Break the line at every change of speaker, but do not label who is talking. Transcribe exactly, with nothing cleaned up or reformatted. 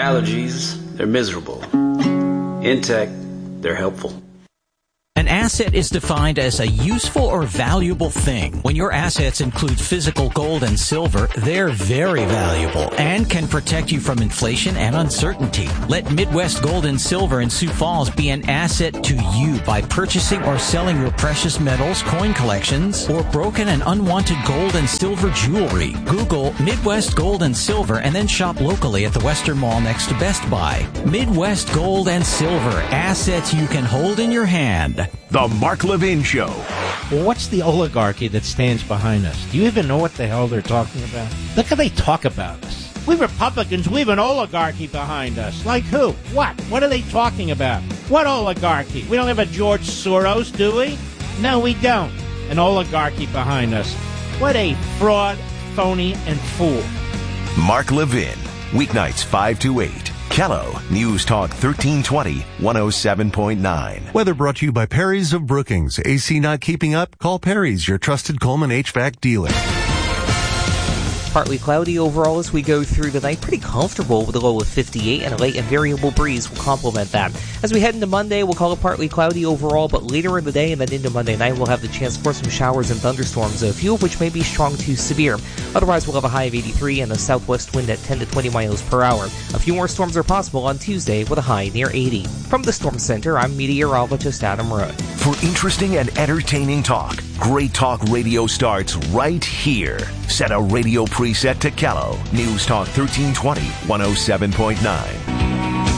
allergies, they're miserable. In tech, they're helpful.
An asset is defined as a useful or valuable thing. When your assets include physical gold and silver, they're very valuable and can protect you from inflation and uncertainty. Let Midwest Gold and Silver in Sioux Falls be an asset to you by purchasing or selling your precious metals, coin collections, or broken and unwanted gold and silver jewelry. Google Midwest Gold and Silver and then shop locally at the Western Mall next to Best Buy. Midwest Gold and Silver, assets you can hold in your hand.
The Mark Levin Show.
Well, what's the oligarchy that stands behind us? Do you even know what the hell they're talking about? Look how they talk about us. We Republicans, we have an oligarchy behind us. Like who? What? What are they talking about? What oligarchy? We don't have a George Soros, do we? No, we don't. An oligarchy behind us. What a fraud, phony, and fool.
Mark Levin, weeknights five to eight. Kello, News Talk thirteen twenty, one oh seven point nine.
Weather brought to you by Perry's of Brookings. A C not keeping up? Call Perry's, your trusted Coleman H V A C dealer.
Partly cloudy overall as we go through the night. Pretty comfortable with a low of fifty-eight, and a light and variable breeze will complement that. As we head into Monday, we'll call it partly cloudy overall, but later in the day and then into Monday night, we'll have the chance for some showers and thunderstorms, a few of which may be strong to severe. Otherwise, we'll have a high of eighty-three and a southwest wind at ten to twenty miles per hour. A few more storms are possible on Tuesday with a high near eighty. From the Storm Center, I'm meteorologist Adam Rudd.
For interesting and entertaining talk, Great Talk Radio starts right here. Set a radio preset to Kello. News Talk thirteen twenty, one oh seven point nine.